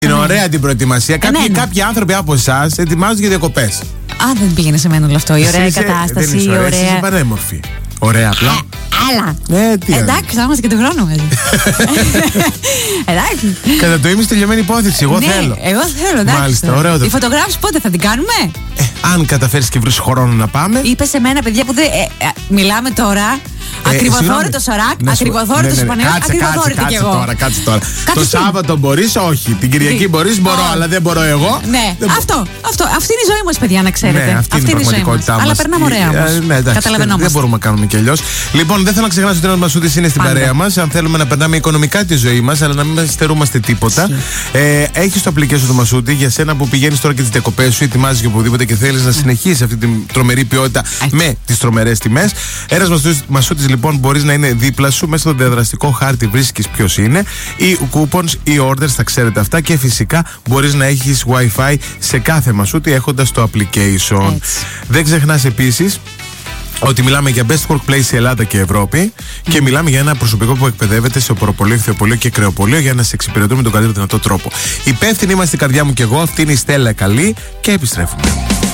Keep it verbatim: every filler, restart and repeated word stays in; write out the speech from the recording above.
Είναι ωραία την προετοιμασία. Κάποιοι, κάποιοι άνθρωποι από εσάς ετοιμάζονται για διακοπές. Α, δεν πήγαινε σε μένα όλο αυτό. Η ωραία Είσαι, κατάσταση. δεν είσαι ωραία, ωραία... είσαι πανέμορφη. Ωραία, απλά. Άλλα. Ε, τι εντάξει, θα είμαστε και τον χρόνο μαζί. Εντάξει. Κατά το ήμιση τελειωμένη υπόθεση. Εγώ ναι, θέλω. Εγώ θέλω, εντάξει. Μάλιστα, ωραίο το. Η φωτογράφηση πότε θα την κάνουμε? Ε, αν καταφέρεις και βρεις χρόνο να πάμε. Είπε σε μένα, παιδιά, που δεν. Ε, ε, μιλάμε τώρα. Ε, Ακριβοθόρητο Σοράκ, ακριβοθόρητο Παναγιώτη, ακριβοθόρητη κι εγώ. Τώρα, κάτσε τώρα. Κάτσε το Σάββατο μπορείς, όχι. Την Κυριακή μπορείς, μπορώ, αλλά δεν μπορώ εγώ. Ναι, δεν αυτό, αυτό. Αυτή είναι η ζωή μας, παιδιά, να ξέρετε. Ναι, αυτή, αυτή είναι η πραγματικότητά μας. Αλλά περνάμε ωραία όμως. Ναι, καταλαβαίνόμαστε. Δεν μπορούμε να κάνουμε κι αλλιώς. Λοιπόν, δεν θέλω να ξεχάσω ότι ο Νέος Μασούτης είναι στην παρέα μας. Αν θέλουμε να περνάμε οικονομικά τη ζωή μας, αλλά να μην στερούμαστε τίποτα. Ε, Έχεις το application του Μασούτη για σένα που πηγαίνεις τώρα και τις διακοπές σου, ετοιμάζεις και οπουδήποτε και θέλεις να συνεχίσεις αυτή την τρομερή ποιότητα με τις τρομερές τιμές. Ένας Μασούτης λοιπόν μπορείς να είναι δίπλα σου, μέσα στο διαδραστικό χάρτη βρίσκεις ποιος είναι, ή coupons ή orders, θα ξέρετε αυτά, και φυσικά μπορείς να έχεις Wi-Fi σε κάθε Μασούτη έχοντας το application. Έτσι. Δεν ξεχνάς επίσης ότι μιλάμε για best workplace σε Ελλάδα και Ευρώπη mm. και μιλάμε για ένα προσωπικό που εκπαιδεύεται σε οπωροπολείο, ηχθειοπολείο και κρεοπολείο για να σε εξυπηρετούμε με τον καλύτερο δυνατό τρόπο. Υπεύθυνοι είμαστε, η καρδιά μου και εγώ. Αυτή είναι η Στέλλα Καλή και επιστρέφουμε.